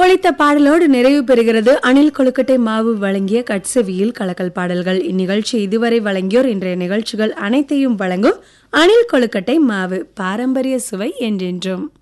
ஒலித்த பாடலோடு நிறைவு பெறுகிறது அணில் கொழுக்கட்டை மாவு வழங்கிய கட்செவியில் கலக்கல் பாடல்கள். இந்நிகழ்ச்சி இதுவரை வழங்கியோர் இன்றைய நிகழ்ச்சிகள் அனைத்தையும் வழங்கும் அணில் கொழுக்கட்டை மாவு, பாரம்பரிய சுவை என்றென்றும்.